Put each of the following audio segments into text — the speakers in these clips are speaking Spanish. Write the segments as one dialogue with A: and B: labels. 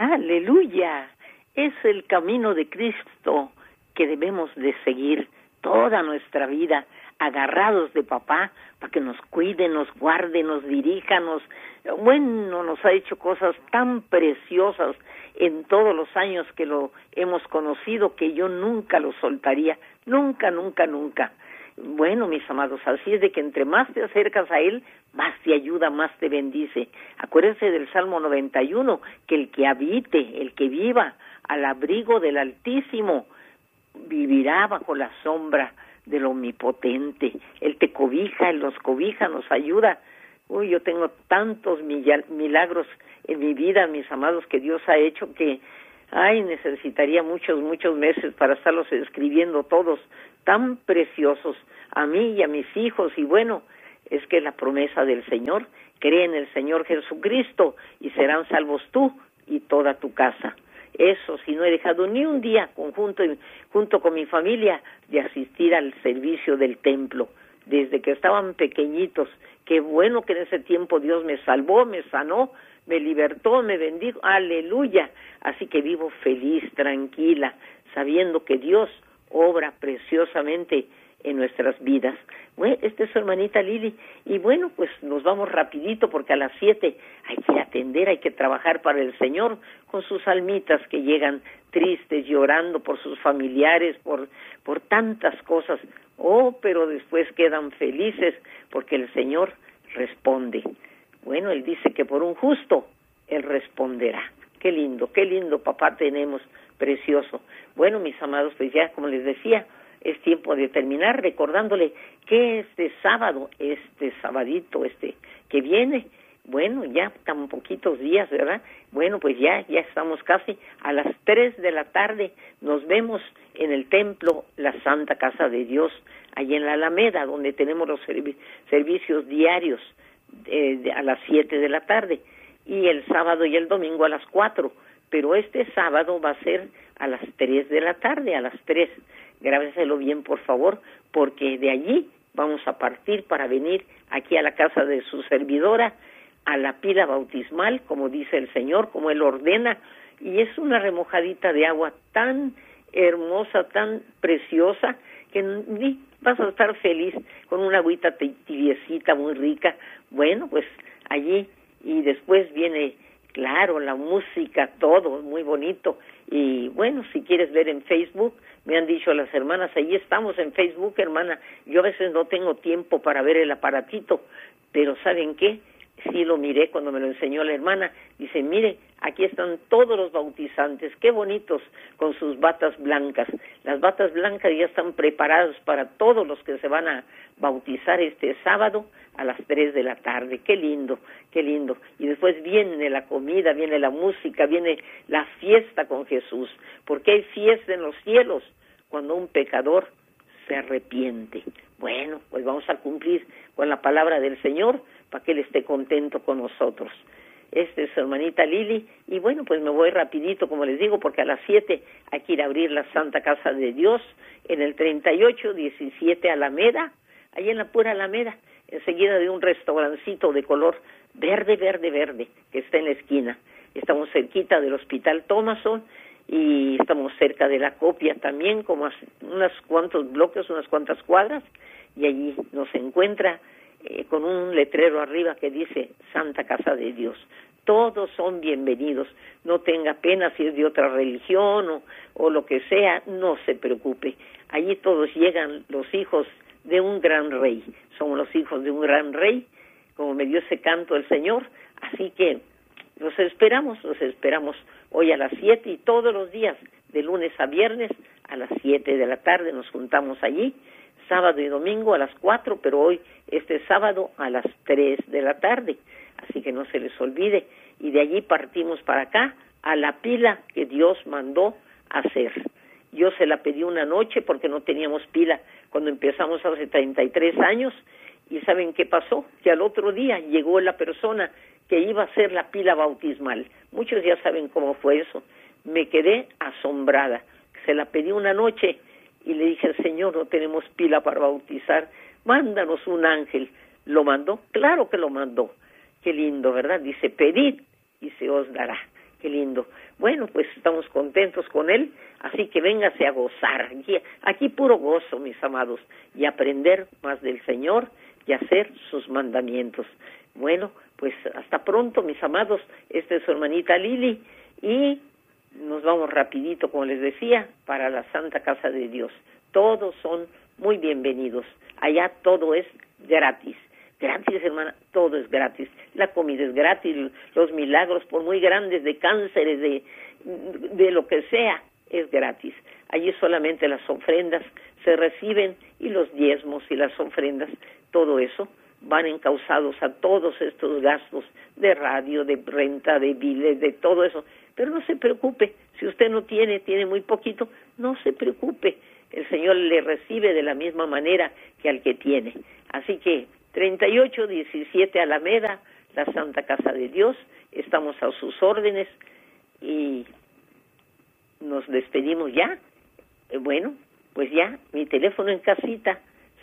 A: Aleluya. Es el camino de Cristo que debemos de seguir toda nuestra vida, agarrados de papá, para que nos cuide, nos guarde, nos dirija, nos ha hecho cosas tan preciosas en todos los años que lo hemos conocido, que yo nunca lo soltaría, nunca, nunca, nunca. Bueno, mis amados, así es de que entre más te acercas a Él, más te ayuda, más te bendice. Acuérdense del Salmo 91, que el que habite, el que viva al abrigo del Altísimo, vivirá bajo la sombra del Omnipotente. Él te cobija, Él nos cobija, nos ayuda. Uy, yo tengo tantos milagros en mi vida, mis amados, que Dios ha hecho que, necesitaría muchos meses para estarlos escribiendo todos, tan preciosos a mí y a mis hijos. Y bueno, es que la promesa del Señor, cree en el Señor Jesucristo y serán salvos tú y toda tu casa. Eso, si no he dejado ni un día junto con mi familia de asistir al servicio del templo, desde que estaban pequeñitos. Qué bueno que en ese tiempo Dios me salvó, me sanó, me libertó, me bendijo, aleluya. Así que vivo feliz, tranquila, sabiendo que Dios obra preciosamente en nuestras vidas. Bueno, esta es su hermanita Lili, y bueno, pues nos vamos rapidito porque a las 7 hay que atender, hay que trabajar para el Señor con sus almitas que llegan tristes, llorando por sus familiares, por tantas cosas. Pero después quedan felices porque el Señor responde. Bueno, Él dice que por un justo Él responderá. Qué lindo papá tenemos, precioso. Bueno, mis amados, pues ya como les decía, es tiempo de terminar recordándole que este sabadito que viene, bueno, ya tan poquitos días, ¿verdad? Bueno, pues ya estamos casi a las 3 de la tarde, nos vemos en el templo, la Santa Casa de Dios, allí en la Alameda, donde tenemos los servicios diarios a las 7 de la tarde, y el sábado y el domingo a las 4, pero este sábado va a ser a las 3 de la tarde, a las 3. Grábeselo bien, por favor, porque de allí vamos a partir para venir aquí a la casa de su servidora, a la pila bautismal, como dice el Señor, como Él ordena, y es una remojadita de agua tan hermosa, tan preciosa, que vas a estar feliz con una agüita tibiecita, muy rica. Bueno, pues allí, y después viene, claro, la música, todo muy bonito. Y bueno, si quieres ver en Facebook, me han dicho las hermanas, ahí estamos en Facebook, hermana. Yo a veces no tengo tiempo para ver el aparatito, pero ¿saben qué? Sí lo miré cuando me lo enseñó la hermana. Dice, mire, aquí están todos los bautizantes, qué bonitos, con sus batas blancas. Las batas blancas ya están preparadas para todos los que se van a bautizar este sábado a las 3 de la tarde. Qué lindo, qué lindo. Y después viene la comida, viene la música, viene la fiesta con Jesús, porque hay fiesta en los cielos cuando un pecador se arrepiente. Bueno, pues vamos a cumplir con la palabra del Señor para que Él esté contento con nosotros. Esta es su hermanita Lili, y bueno, pues me voy rapidito, como les digo, porque a las 7 hay que ir a abrir la Santa Casa de Dios en el 3817 Alameda, ahí en la pura Alameda, enseguida de un restaurancito de color verde, que está en la esquina. Estamos cerquita del Hospital Thomason, y estamos cerca de la Copia también, como a unos cuantos bloques, unas cuantas cuadras, y allí nos encuentra con un letrero arriba que dice Santa Casa de Dios. Todos son bienvenidos, no tenga pena si es de otra religión o lo que sea, no se preocupe. Allí todos llegan los hijos de un gran rey, somos los hijos de un gran rey, como me dio ese canto el Señor, así que los esperamos hoy a las 7 y todos los días, de lunes a viernes, a las 7 de la tarde nos juntamos allí, sábado y domingo a las 4, pero hoy, este sábado, a las 3 de la tarde, así que no se les olvide, y de allí partimos para acá, a la pila que Dios mandó hacer. Yo se la pedí una noche porque no teníamos pila cuando empezamos hace 33 años, y ¿saben qué pasó? Que al otro día llegó la persona que iba a hacer la pila bautismal. Muchos ya saben cómo fue eso. Me quedé asombrada. Se la pedí una noche y le dije al Señor, no tenemos pila para bautizar, mándanos un ángel. ¿Lo mandó? Claro que lo mandó. Qué lindo, ¿verdad? Dice, pedid y se os dará. Qué lindo. Bueno, pues estamos contentos con él, así que véngase a gozar. Aquí puro gozo, mis amados, y aprender más del Señor y hacer sus mandamientos. Bueno, pues hasta pronto, mis amados. Esta es su hermanita Lili y nos vamos rapidito, como les decía, para la Santa Casa de Dios. Todos son muy bienvenidos. Allá todo es gratis. Gratis, hermana, todo es gratis. La comida es gratis, los milagros, por muy grandes, de cánceres, de lo que sea, es gratis. Allí solamente las ofrendas se reciben y los diezmos y las ofrendas, todo eso, van encausados a todos estos gastos de radio, de renta, de biles, de todo eso. Pero no se preocupe, si usted no tiene muy poquito, no se preocupe. El Señor le recibe de la misma manera que al que tiene. Así que 3817 Alameda, la Santa Casa de Dios, estamos a sus órdenes y nos despedimos ya. Bueno, pues ya, mi teléfono en casita,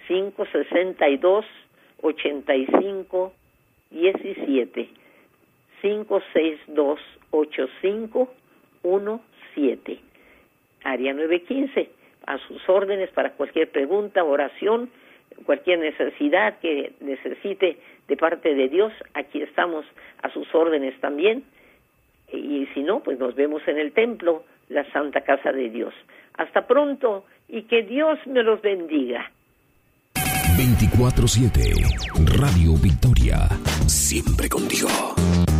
A: 562-8517, 562-8517, área 915, a sus órdenes para cualquier pregunta, oración, cualquier necesidad que necesite de parte de Dios, aquí estamos a sus órdenes también. Y si no, pues nos vemos en el templo, la Santa Casa de Dios. Hasta pronto y que Dios me los bendiga.
B: 24/7 Radio Victoria, siempre contigo.